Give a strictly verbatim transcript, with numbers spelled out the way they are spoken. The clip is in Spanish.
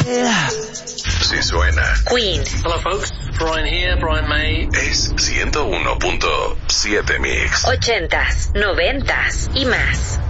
Si suena Queen. Hello folks, Brian here, Brian May. Es ciento uno punto siete Mix. Ochentas, noventas y más.